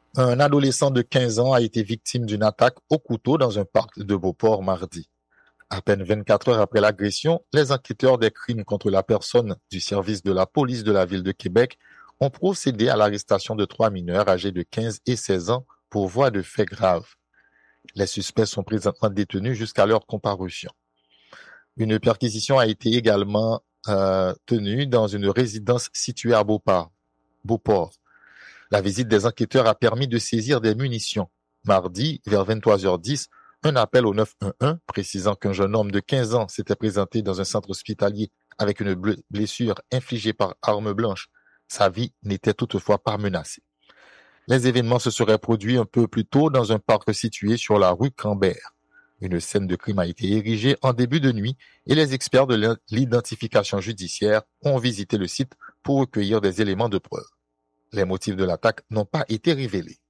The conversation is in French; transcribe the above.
Un adolescent de 15 ans a été victime d'une attaque au couteau dans un parc de Beauport mardi. À peine 24 heures après l'agression, les enquêteurs des crimes contre la personne du service de la police de la ville de Québec ont procédé à l'arrestation de 3 mineurs âgés de 15 et 16 ans pour voie de faits graves. Les suspects sont présentement détenus jusqu'à leur comparution. Une perquisition a été également tenue dans une résidence située à Beauport. La visite des enquêteurs a permis de saisir des munitions. Mardi, vers 23h10, un appel au 911 précisant qu'un jeune homme de 15 ans s'était présenté dans un centre hospitalier avec une blessure infligée par arme blanche. Sa vie n'était toutefois pas menacée. Les événements se seraient produits un peu plus tôt dans un parc situé sur la rue Cambert. Une scène de crime a été érigée en début de nuit et les experts de l'identification judiciaire ont visité le site pour recueillir des éléments de preuve. Les motifs de l'attaque n'ont pas été révélés.